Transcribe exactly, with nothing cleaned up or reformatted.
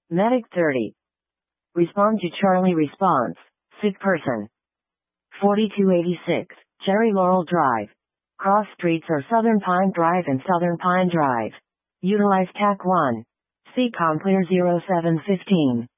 Medic thirty. Respond to Charlie response. Sick person. forty-two eighty-six, Cherry Laurel Drive. Cross streets are Southern Pine Drive and Southern Pine Drive. Utilize T A C one. C COM clear zero seven fifteen.